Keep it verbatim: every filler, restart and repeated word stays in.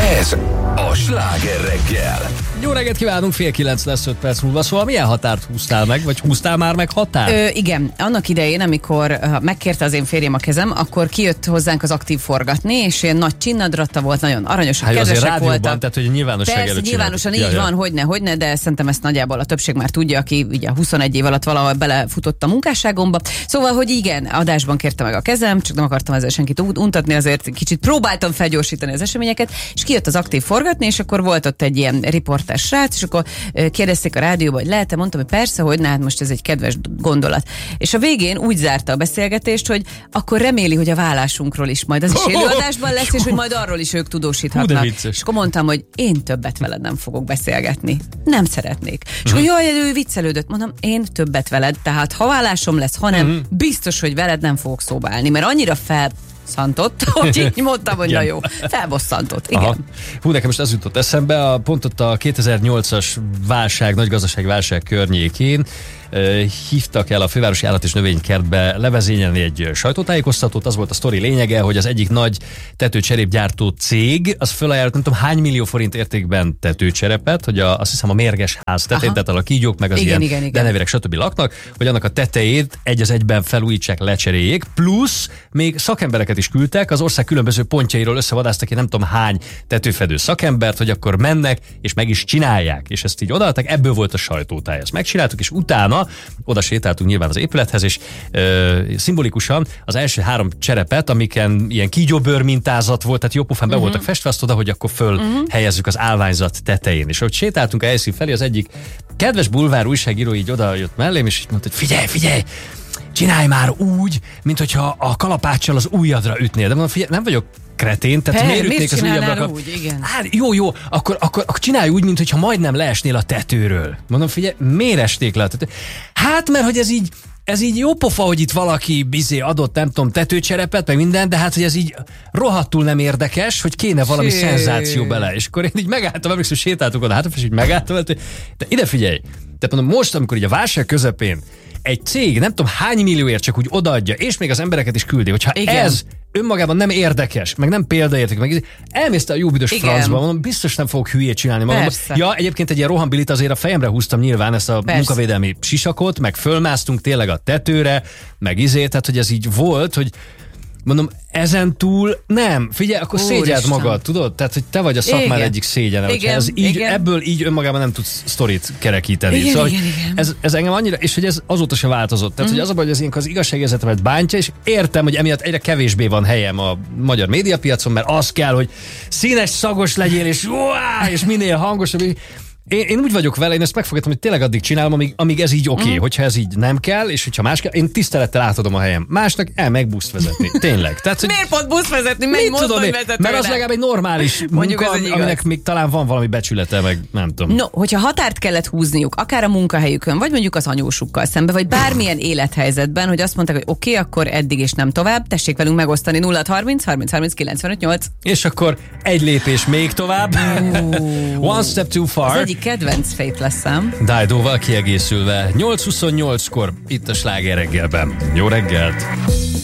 Ez a Sláger reggel. Jó reggelt kívánunk, fél kilenc lesz öt perc múlva, szóval milyen határt húztál meg, vagy húztál már meg határt? Ö, igen, annak idején, amikor uh, megkérte az én férjem a kezem, akkor kijött hozzánk az aktív forgatni, és ilyen nagy csinnadratta volt, nagyon aranyosak, hát kedvesek rádióban, voltak. Tehát, hogy nyilvánosság Persze, előtt nyilvánosan így ja, ja. van, hogyne, hogyne, de szerintem ezt nagyjából a többség már tudja, aki ugye huszonegy év alatt valahol belefutott a munkásságomba. Szóval, hogy igen, adásban kérte meg a kezem, csak nem akartam ezzel senkit untatni, azért kicsit próbáltam felgyorsítani az eseményeket, és kijött az aktív forgatni, és akkor volt ott egy ilyen riportás srác, és akkor kérdezték a rádióban, hogy lehet-e, mondtam, hogy persze, hogy hát most ez egy kedves gondolat. És a végén úgy zárta a beszélgetést, hogy akkor reméli, hogy a vállásunkról is majd az is élőadásban lesz, és hogy majd arról is ők tudósíthatnak. És akkor mondtam, hogy én többet veled nem fogok beszélgetni. Nem szeretnék. És akkor jaj, ő viccelődött. Mondom, én többet veled, tehát ha vállásom lesz, hanem biztos, hogy veled nem fogok szóba állni, mert annyira fel szantott, hogy így mondtam, hogy na jó, felbosszantott, igen. Aha. Hú, nekem most ez jutott eszembe, a, pont ott a kétezer-nyolcas válság, nagy gazdasági válság környékén uh, hívtak el a Fővárosi Állat- és Növénykertbe levezényelni egy sajtótájékoztatót. Az volt a sztori lényege, hogy az egyik nagy tetőcserépgyártó cég, az fölajánlott nem tudom hány millió forint értékben tetőcserepet, hogy a, azt hiszem a mérges ház tetején, tehát a kígyók meg az igen, ilyen igen, igen. denevérek stb. Laknak, hogy annak a tetejét egy az egyben felújítsák, lecseréljék, plusz még szakembereket is küldtek, az ország különböző pontjairól összevadásztak, én nem tudom hány tetőfedő szakembert, hogy akkor mennek, és meg is csinálják. És ezt így odaadták, ebből volt a sajtótáj. Ezt megcsináltuk, és utána oda sétáltunk nyilván az épülethez, és ö, szimbolikusan az első három cserepet, amiken ilyen kígyóbőr mintázat volt, tehát jópofán be uh-huh. voltak festve, azt oda, hogy akkor föl uh-huh. helyezzük az állványzat tetején. És ahogy sétáltunk a helyszín felé, az egyik kedves bulvár újságíró így oda jött mellém, és így mondta, hogy figyelj, figyelj! Csinálj már úgy, mint hogyha a kalapáccsal az ujjadra ütnél. De mondom, figyelj, nem vagyok kretén, tehát Her, miért ütnék az ujjadra? úgy, igen. Hát jó, jó, akkor, akkor, akkor csinálj úgy, mint hogyha majdnem leesnél a tetőről. Mondom, figyelj, miért esték le a tetőről? Hát, mert hogy ez így, ez így jó pofa, hogy itt valaki bizé adott, nem tudom, tetőcserepet, meg minden, de hát, hogy ez így rohadtul nem érdekes, hogy kéne valami Ső. szenzáció bele. És akkor én így megálltam, emlékszem, sétáltuk oda, hát és így megálltam, de ide figyelj. Tehát mondom, most, amikor így a válság közepén egy cég nem tudom hány millióért csak úgy odaadja, és még az embereket is küldi, hogyha igen. ez önmagában nem érdekes, meg nem példaérték, meg elmészte a jó büdös francba, mondom, biztos nem fogok hülyét csinálni magamban. Ja, egyébként egy ilyen rohambilit azért a fejemre húztam nyilván ezt a Persze. munkavédelmi sisakot, meg fölmásztunk tényleg a tetőre, meg izé, tehát hogy ez így volt, hogy mondom, ezen túl nem. Figyelj, akkor szégyeld magad, tudod? Tehát, hogy te vagy a szakmár igen. egyik szégyene. Igen, ez így, igen. ebből így önmagában nem tudsz sztorit kerekíteni. Igen, szóval, igen, igen. Ez, ez engem annyira, és hogy ez azóta se változott. Tehát, mm. hogy az a baj, hogy az, az igazságérzetemet bántja, és értem, hogy emiatt egyre kevésbé van helyem a magyar médiapiacon, mert az kell, hogy színes, szagos legyél, és, uá, és minél hangosabb. Én, én úgy vagyok vele, én ezt megfogadtam, hogy tényleg addig csinálom, amíg, amíg ez így oké, okay. mm. hogyha ez így nem kell, és hogyha más kell, én tisztelettel átadom a helyem. Másnak el meg buszt vezetni. Tényleg. Tehát, hogy miért pont buszt vezetni? Menj mozdonyvezetőre. Mert az legalább egy normális munka, aminek még talán van valami becsülete, meg nem tudom. No, hogyha határt kellett húzniuk, akár a munkahelyükön, vagy mondjuk az anyósukkal szembe, vagy bármilyen élethelyzetben, hogy azt mondták, hogy oké, okay, akkor eddig és nem tovább, tessék velünk megosztani nulla harminc harminc harminc kilencvenöt nyolc. És akkor egy lépés még tovább. One step too far. Az egyik kedvenc Fate leszem. Dido-val kiegészülve nyolc huszonnyolckor itt a Sláger reggelben. Jó reggelt!